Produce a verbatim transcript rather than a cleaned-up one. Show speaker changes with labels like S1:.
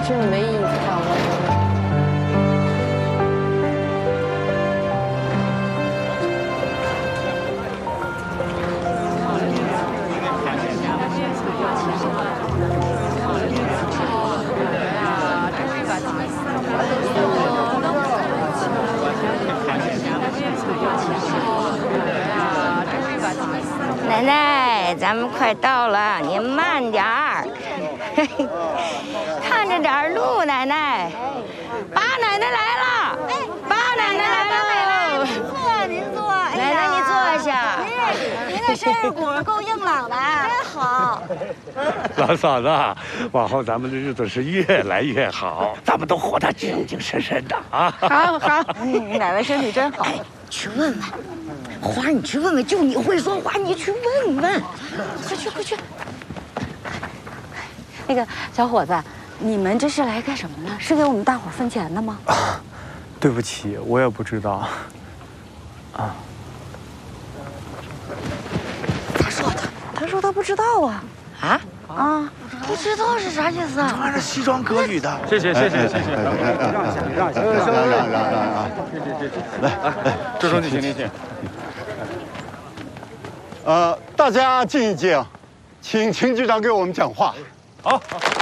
S1: 真的没意思啊，我觉得。
S2: 奶奶，咱们快到了，您慢点儿，看着点儿路，奶奶。八奶奶来了，哎，八奶奶来了，
S3: 您坐，您坐。
S2: 奶奶，你坐下。
S3: 您您这生日果够硬朗的，真好。
S4: 老嫂子，往后咱们的日子是越来越好，咱们都活得精精神神的啊！
S3: 好好，嗯，奶奶身体真好。
S2: 去问问，花儿，你去问问，就你会说话，你去问问，快去快去。
S3: 那个小伙子，你们这是来干什么呢？是给我们大伙分钱的吗？
S5: 啊，对不起，我也不知道。啊。
S3: 他说他，他说他不知道啊。
S2: 啊
S3: 啊，不知道是啥意思啊？
S6: 穿着西装革履的。
S5: 谢谢谢谢谢谢，让一下让一下，让让让让让啊！这这这这，来来，周书记，请您请。
S7: 呃，大家静一静，请秦局长给我们讲话。
S5: 好。